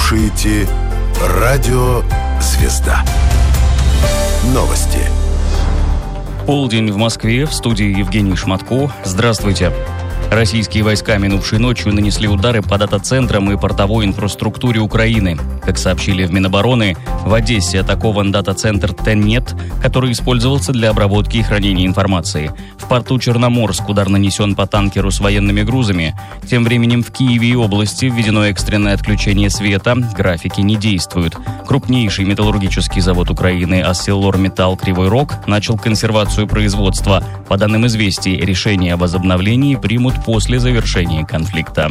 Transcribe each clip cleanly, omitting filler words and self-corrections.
слушаете Радио «Звезда». Новости. Полдень в Москве, в студии Евгений Шматко. Здравствуйте. Российские войска минувшей ночью нанесли удары по дата-центрам и портовой инфраструктуре Украины. Как сообщили в Минобороны, в Одессе атакован дата-центр Теннет, который использовался для обработки и хранения информации. В порту Черноморск удар нанесен по танкеру с военными грузами. Тем временем в Киеве и области введено экстренное отключение света, графики не действуют. Крупнейший металлургический завод Украины ArcelorMittal Кривой Рог начал консервацию производства. По данным известий, решение о возобновлении примут после завершения конфликта.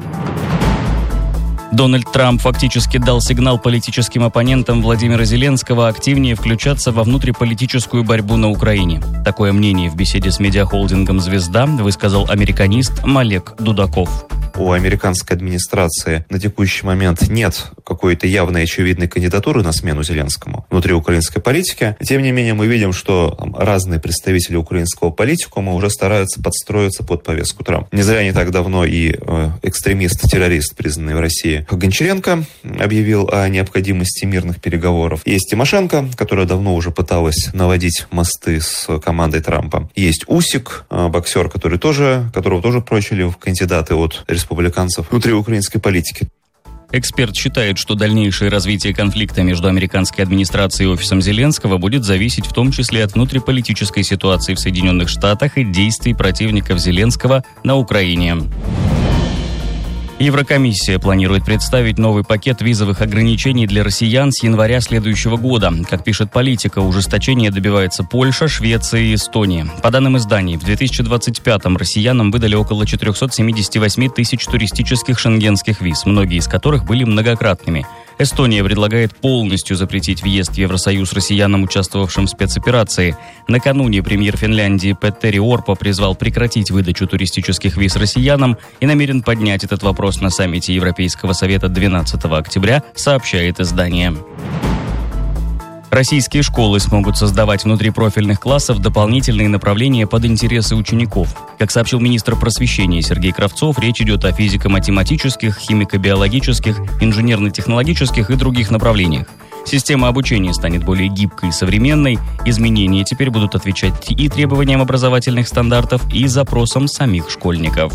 Дональд Трамп фактически дал сигнал политическим оппонентам Владимира Зеленского активнее включаться во внутриполитическую борьбу на Украине. Такое мнение в беседе с медиахолдингом «Звезда» высказал американист Малек Дудаков. У американской администрации на текущий момент нет какой-то явной очевидной кандидатуры на смену Зеленскому внутри украинской политики. Тем не менее, мы видим, что разные представители украинского политикума уже стараются подстроиться под повестку Трампа. Не зря не так давно и экстремист-террорист, признанный в России Гончаренко, объявил о необходимости мирных переговоров. Есть Тимошенко, которая давно уже пыталась наводить мосты с командой Трампа. Есть Усик, боксер, которого тоже прочили в кандидаты от республиканцев внутри украинской политики. Эксперт считает, что дальнейшее развитие конфликта между американской администрацией и офисом Зеленского будет зависеть в том числе от внутриполитической ситуации в Соединенных Штатах и действий противников Зеленского на Украине. Еврокомиссия планирует представить новый пакет визовых ограничений для россиян с января следующего года. Как пишет Политика, ужесточение добивается Польша, Швеция и Эстония. По данным изданий, в 2025-м россиянам выдали около 478 тысяч туристических шенгенских виз, многие из которых были многократными. Эстония предлагает полностью запретить въезд в Евросоюз россиянам, участвовавшим в спецоперации. Накануне премьер Финляндии Петтери Орпо призвал прекратить выдачу туристических виз россиянам и намерен поднять этот вопрос на саммите Европейского совета 12 октября, сообщает издание. Российские школы смогут создавать внутри профильных классов дополнительные направления под интересы учеников. Как сообщил министр просвещения Сергей Кравцов, речь идет о физико-математических, химико-биологических, инженерно-технологических и других направлениях. Система обучения станет более гибкой и современной. Изменения теперь будут отвечать и требованиям образовательных стандартов, и запросам самих школьников.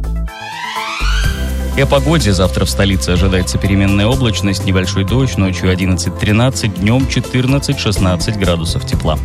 И о погоде. Завтра в столице ожидается переменная облачность, небольшой дождь, ночью 11-13, днем 14-16 градусов тепла.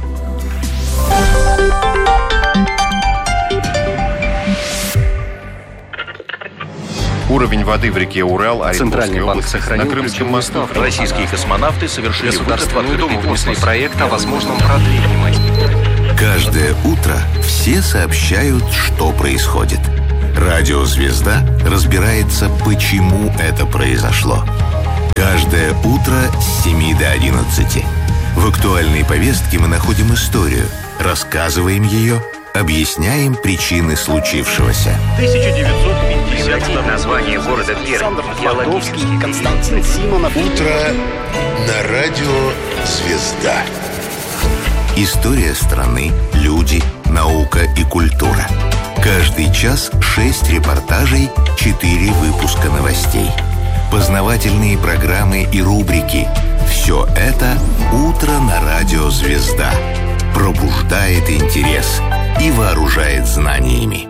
Уровень воды в реке Урал, Центральный банк сохранил на Крымском мосту. Российские космонавты совершили государственный внесли проект о возможном продлении. Каждое утро все сообщают, что происходит. Радио «Звезда» разбирается, почему это произошло. Каждое утро с 7 до 11. В актуальной повестке мы находим историю, рассказываем ее, объясняем причины случившегося. 1950 название города Пермь. Константин Симонов. Утро на радио «Звезда». История страны, люди, наука и культура. Каждый час 6 репортажей, 4 выпуска новостей. Познавательные программы и рубрики. Все это «Утро на радио «Звезда». Пробуждает интерес и вооружает знаниями.